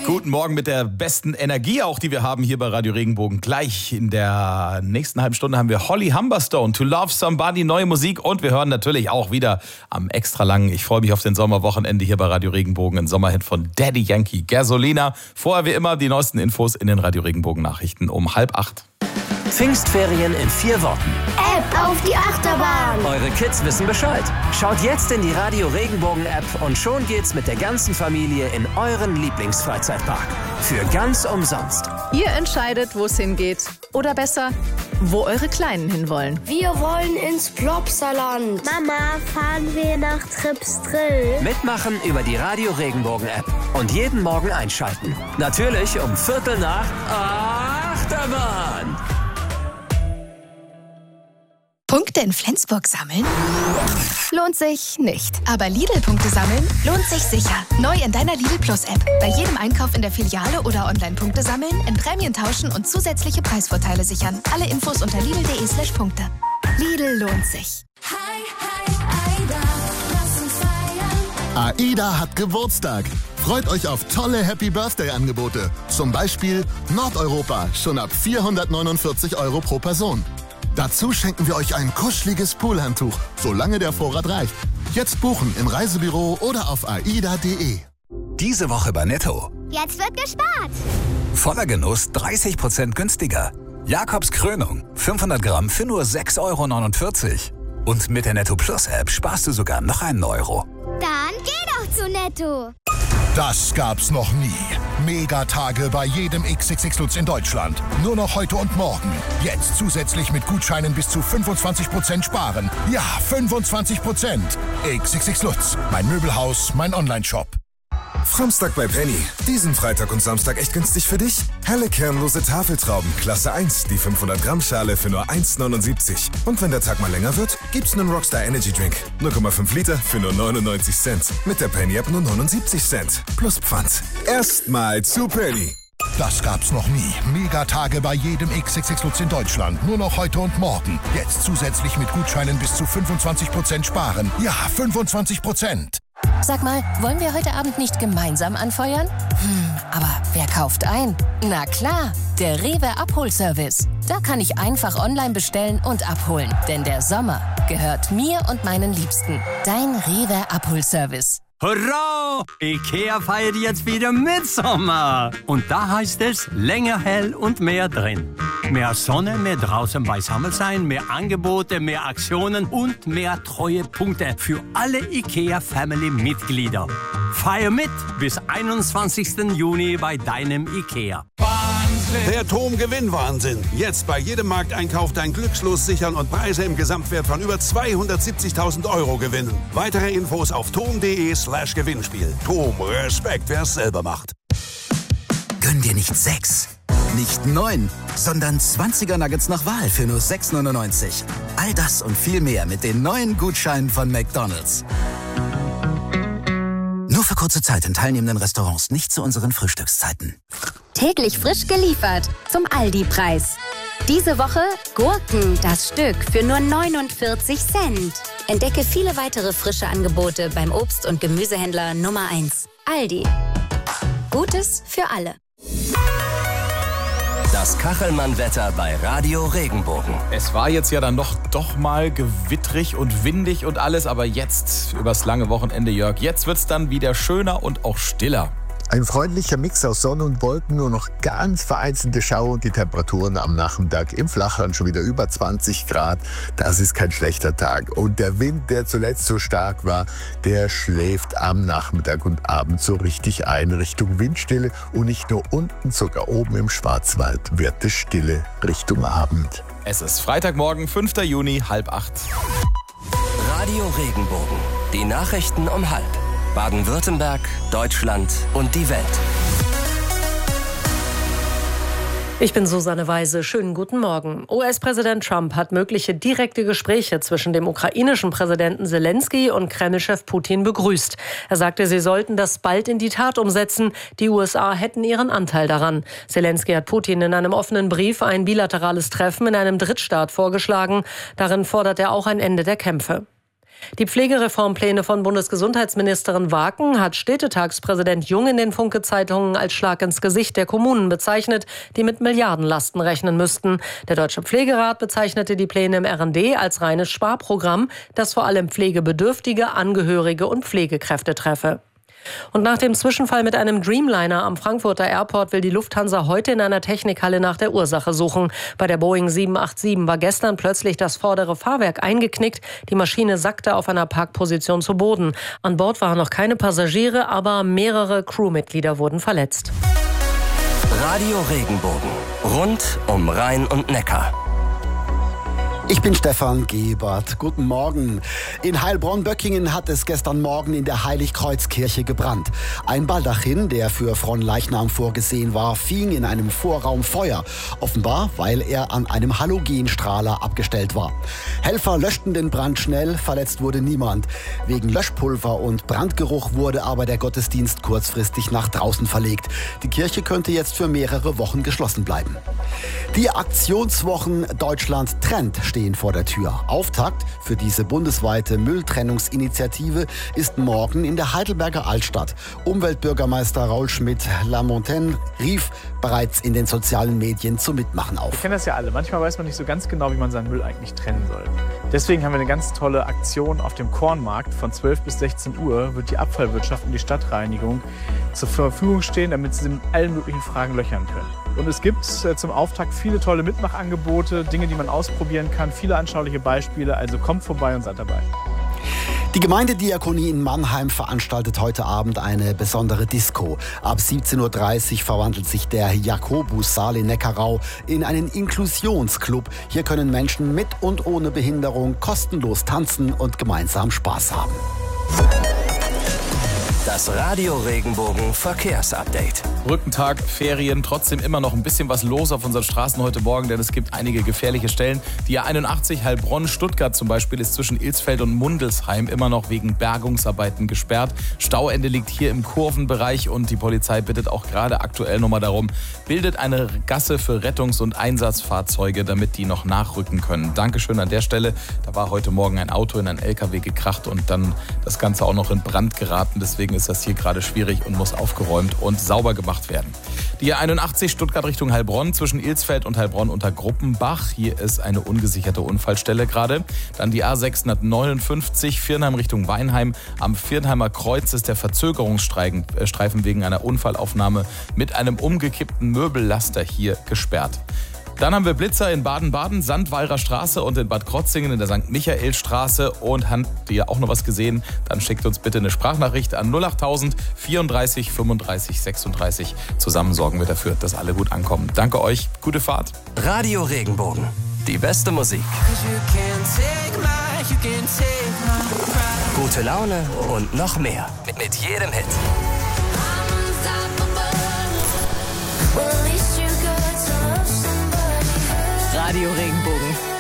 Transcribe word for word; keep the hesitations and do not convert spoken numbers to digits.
Guten Morgen mit der besten Energie auch, die wir haben hier bei Radio Regenbogen. Gleich in der nächsten halben Stunde haben wir Holly Humberstone, To Love Somebody, neue Musik. Und wir hören natürlich auch wieder am extra langen, ich freue mich auf den Sommerwochenende hier bei Radio Regenbogen, ein Sommerhit von Daddy Yankee, Gasolina. Vorher wie immer die neuesten Infos in den Radio Regenbogen Nachrichten um halb acht. Pfingstferien in vier Worten. App auf die Achterbahn. Eure Kids wissen Bescheid. Schaut jetzt in die Radio Regenbogen App und schon geht's mit der ganzen Familie in euren Lieblingsfreizeitpark. Für ganz umsonst. Ihr entscheidet, wo es hingeht. Oder besser, wo eure Kleinen hinwollen. Wir wollen ins Plopsaland. Mama, fahren wir nach Trips Drill? Mitmachen über die Radio Regenbogen App. Und jeden Morgen einschalten. Natürlich um Viertel nach Achterbahn. Punkte in Flensburg sammeln? Lohnt sich nicht. Aber Lidl-Punkte sammeln lohnt sich sicher. Neu in deiner Lidl Plus-App. Bei jedem Einkauf in der Filiale oder Online-Punkte sammeln, in Prämien tauschen und zusätzliche Preisvorteile sichern. Alle Infos unter lidl.de slash Punkte. Lidl lohnt sich. Hi, hi, Aida, lass uns feiern. AIDA hat Geburtstag. Freut euch auf tolle Happy-Birthday-Angebote. Zum Beispiel Nordeuropa, schon ab vierhundertneunundvierzig Euro pro Person. Dazu schenken wir euch ein kuscheliges Poolhandtuch, solange der Vorrat reicht. Jetzt buchen im Reisebüro oder auf aida punkt de. Diese Woche bei Netto. Jetzt wird gespart. Voller Genuss dreißig Prozent günstiger. Jakobs Krönung, fünfhundert Gramm für nur sechs Euro neunundvierzig. Und mit der Netto Plus App sparst du sogar noch einen Euro. Dann geh doch zu Netto. Das gab's noch nie. Megatage bei jedem X X X Lutz in Deutschland. Nur noch heute und morgen. Jetzt zusätzlich mit Gutscheinen bis zu fünfundzwanzig Prozent sparen. Ja, fünfundzwanzig Prozent. X X X Lutz, mein Möbelhaus, mein Onlineshop. Samstag bei Penny. Diesen Freitag und Samstag echt günstig für dich? Helle kernlose Tafeltrauben, Klasse eins, die fünfhundert Gramm Schale für nur eins neunundsiebzig. Und wenn der Tag mal länger wird, gibt's einen Rockstar Energy Drink. null Komma fünf Liter für nur neunundneunzig Cent. Mit der Penny App nur neunundsiebzig Cent. Plus Pfand. Erstmal zu Penny. Das gab's noch nie. Megatage bei jedem X X X Lutz in Deutschland. Nur noch heute und morgen. Jetzt zusätzlich mit Gutscheinen bis zu fünfundzwanzig Prozent sparen. Ja, fünfundzwanzig Prozent. Sag mal, wollen wir heute Abend nicht gemeinsam anfeuern? Hm, aber wer kauft ein? Na klar, der Rewe Abholservice. Da kann ich einfach online bestellen und abholen. Denn der Sommer gehört mir und meinen Liebsten. Dein Rewe Abholservice. Hurra! IKEA feiert jetzt wieder Mitsommer. Und da heißt es länger hell und mehr drin. Mehr Sonne, mehr draußen beisammen sein, mehr Angebote, mehr Aktionen und mehr Treuepunkte für alle IKEA-Family-Mitglieder. Feier mit bis einundzwanzigsten Juni bei deinem IKEA. Der Tom-Gewinn-Wahnsinn. Jetzt bei jedem Markteinkauf dein Glückslos sichern und Preise im Gesamtwert von über zweihundertsiebzigtausend Euro gewinnen. Weitere Infos auf tom.de slash Gewinnspiel. Tom, Respekt, wer es selber macht. Gönn dir nicht sechs, nicht neun, sondern zwanziger Nuggets nach Wahl für nur sechs neunundneunzig. All das und viel mehr mit den neuen Gutscheinen von McDonald's. Nur für kurze Zeit in teilnehmenden Restaurants, nicht zu unseren Frühstückszeiten. Täglich frisch geliefert zum Aldi-Preis. Diese Woche Gurken, das Stück, für nur neunundvierzig Cent. Entdecke viele weitere frische Angebote beim Obst- und Gemüsehändler Nummer eins. Aldi. Gutes für alle. Das Kachelmann-Wetter bei Radio Regenbogen. Es war jetzt ja dann doch, doch mal gewittrig und windig und alles, aber jetzt, übers lange Wochenende, Jörg, jetzt wird's dann wieder schöner und auch stiller. Ein freundlicher Mix aus Sonne und Wolken, nur noch ganz vereinzelte Schauer und die Temperaturen am Nachmittag im Flachland schon wieder über zwanzig Grad. Das ist kein schlechter Tag. Und der Wind, der zuletzt so stark war, der schläft am Nachmittag und Abend so richtig ein Richtung Windstille. Und nicht nur unten, sogar oben im Schwarzwald wird es stille Richtung Abend. Es ist Freitagmorgen, fünfter Juni, halb acht. Radio Regenbogen. Die Nachrichten um halb. Baden-Württemberg, Deutschland und die Welt. Ich bin Susanne Weise. Schönen guten Morgen. U S-Präsident Trump hat mögliche direkte Gespräche zwischen dem ukrainischen Präsidenten Zelensky und Kreml-Chef Putin begrüßt. Er sagte, sie sollten das bald in die Tat umsetzen. Die U S A hätten ihren Anteil daran. Zelensky hat Putin in einem offenen Brief ein bilaterales Treffen in einem Drittstaat vorgeschlagen. Darin fordert er auch ein Ende der Kämpfe. Die Pflegereformpläne von Bundesgesundheitsministerin Waken hat Städtetagspräsident Jung in den Funke-Zeitungen als Schlag ins Gesicht der Kommunen bezeichnet, die mit Milliardenlasten rechnen müssten. Der Deutsche Pflegerat bezeichnete die Pläne im R and D als reines Sparprogramm, das vor allem pflegebedürftige, Angehörige und Pflegekräfte treffe. Und nach dem Zwischenfall mit einem Dreamliner am Frankfurter Airport will die Lufthansa heute in einer Technikhalle nach der Ursache suchen. Bei der Boeing sieben acht sieben war gestern plötzlich das vordere Fahrwerk eingeknickt. Die Maschine sackte auf einer Parkposition zu Boden. An Bord waren noch keine Passagiere, aber mehrere Crewmitglieder wurden verletzt. Radio Regenbogen. Rund um Rhein und Neckar. Ich bin Stefan Gebert. Guten Morgen. In Heilbronn-Böckingen hat es gestern Morgen in der Heiligkreuzkirche gebrannt. Ein Baldachin, der für Fronleichnam vorgesehen war, fing in einem Vorraum Feuer. Offenbar, weil er an einem Halogenstrahler abgestellt war. Helfer löschten den Brand schnell, verletzt wurde niemand. Wegen Löschpulver und Brandgeruch wurde aber der Gottesdienst kurzfristig nach draußen verlegt. Die Kirche könnte jetzt für mehrere Wochen geschlossen bleiben. Die Aktionswochen Deutschland trennt stehen vor der Tür. Auftakt für diese bundesweite Mülltrennungsinitiative ist morgen in der Heidelberger Altstadt. Umweltbürgermeister Raul Schmidt-Lamontagne rief bereits in den sozialen Medien zum Mitmachen auf. Wir kennen das ja alle. Manchmal weiß man nicht so ganz genau, wie man seinen Müll eigentlich trennen soll. Deswegen haben wir eine ganz tolle Aktion auf dem Kornmarkt. Von zwölf bis sechzehn Uhr wird die Abfallwirtschaft und die Stadtreinigung zur Verfügung stehen, damit sie mit allen möglichen Fragen löchern können. Und es gibt äh, zum Auftakt viele tolle Mitmachangebote, Dinge, die man ausprobieren kann, viele anschauliche Beispiele. Also kommt vorbei und seid dabei. Die Gemeindediakonie in Mannheim veranstaltet heute Abend eine besondere Disco. Ab siebzehn Uhr dreißig verwandelt sich der Jakobussaal in Neckarau in einen Inklusionsclub. Hier können Menschen mit und ohne Behinderung kostenlos tanzen und gemeinsam Spaß haben. Das Radio Regenbogen Verkehrsupdate. Brückentag, Ferien, trotzdem immer noch ein bisschen was los auf unseren Straßen heute Morgen, denn es gibt einige gefährliche Stellen. Die A einundachtzig Heilbronn-Stuttgart zum Beispiel ist zwischen Ilsfeld und Mundelsheim immer noch wegen Bergungsarbeiten gesperrt. Stauende liegt hier im Kurvenbereich und die Polizei bittet auch gerade aktuell nochmal darum, bildet eine Gasse für Rettungs- und Einsatzfahrzeuge, damit die noch nachrücken können. Dankeschön an der Stelle. Da war heute Morgen ein Auto in einen L K W gekracht und dann das Ganze auch noch in Brand geraten. Deswegen ist das hier gerade schwierig und muss aufgeräumt und sauber gemacht werden. Die A einundachtzig Stuttgart Richtung Heilbronn zwischen Ilsfeld und Heilbronn unter Gruppenbach. Hier ist eine ungesicherte Unfallstelle gerade. Dann die A sechshundertneunundfünfzig Viernheim Richtung Weinheim. Am Viernheimer Kreuz ist der Verzögerungsstreifen wegen einer Unfallaufnahme mit einem umgekippten Möbellaster hier gesperrt. Dann haben wir Blitzer in Baden-Baden, Sandweiler Straße und in Bad Krotzingen in der Sankt Michael-Straße. Und habt ihr auch noch was gesehen? Dann schickt uns bitte eine Sprachnachricht an null achttausend vierunddreißig fünfunddreißig sechsunddreißig. Zusammen sorgen wir dafür, dass alle gut ankommen. Danke euch, gute Fahrt. Radio Regenbogen, die beste Musik. Gute Laune und noch mehr mit jedem Hit. Radio Regenbogen.